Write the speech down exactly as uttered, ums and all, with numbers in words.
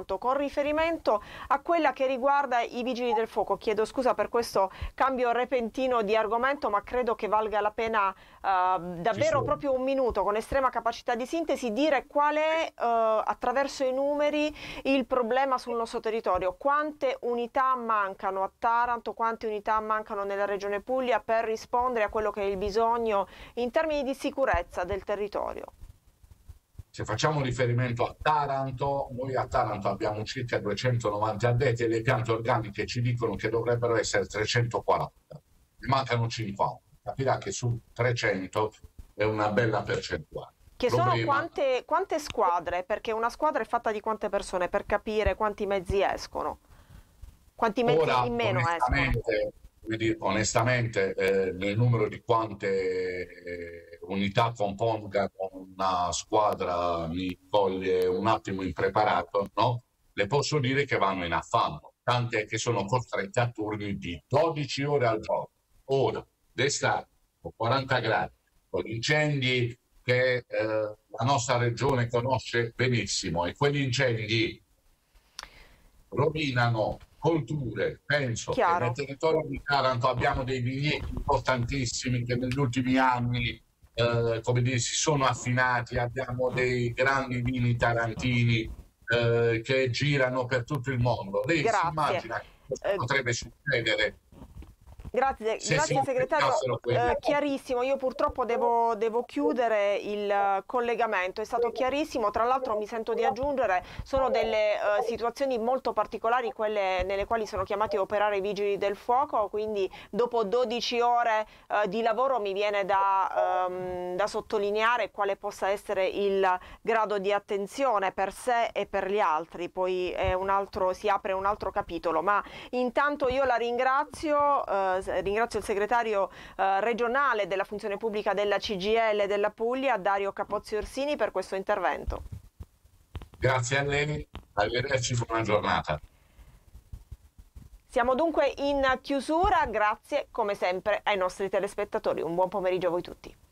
Taranto con riferimento a quella che riguarda i Vigili del Fuoco. Chiedo scusa per questo cambio repentino di argomento, ma credo che valga la pena uh, davvero proprio un minuto, con estrema capacità di sintesi, dire qual è uh, attraverso i numeri il problema sul nostro territorio. Quante unità mancano a Taranto, quante unità mancano nella Regione Puglia per rispondere a quello che è il bisogno in termini di sicurezza del territorio? Se facciamo riferimento a Taranto, noi a Taranto abbiamo circa duecentonovanta addetti e le piante organiche ci dicono che dovrebbero essere trecentoquaranta. Ne mancano cinquanta. Capirà che su trecento è una bella percentuale. Che sono Problema... quante, quante squadre? Perché una squadra è fatta di quante persone, per capire quanti mezzi escono? Quanti mezzi Ora, in meno escono? come dire, onestamente, eh, nel numero di quante eh, unità compongano una squadra mi coglie un attimo impreparato, no? Le posso dire che vanno in affanno, tante che sono costrette a turni di dodici ore al giorno. Ora, d'estate, con quaranta gradi, con incendi che eh, la nostra regione conosce benissimo e quegli incendi rovinano colture. Penso che nel Chiaro. territorio di Taranto abbiamo dei vigneti importantissimi che negli ultimi anni eh, come dire, si sono affinati, abbiamo dei grandi vini tarantini eh, che girano per tutto il mondo. Lei si Grazie. immagina che cosa Eh, potrebbe succedere Grazie, se si grazie segretario, applicassero quei eh, metodi? chiarissimo. Io purtroppo devo, devo chiudere il eh, collegamento, è stato chiarissimo. Tra l'altro mi sento di aggiungere, sono delle eh, situazioni molto particolari quelle nelle quali sono chiamati a operare i vigili del fuoco, quindi dopo dodici ore eh, di lavoro mi viene da, ehm, da sottolineare quale possa essere il grado di attenzione per sé e per gli altri. Poi è un altro, si apre un altro capitolo, ma intanto io la ringrazio. Eh, Ringrazio il segretario eh, regionale della funzione pubblica della C G I L della Puglia, Dario Capozzi Orsini, per questo intervento. Grazie a lei, arrivederci, buona giornata. Siamo dunque in chiusura, grazie come sempre ai nostri telespettatori, un buon pomeriggio a voi tutti.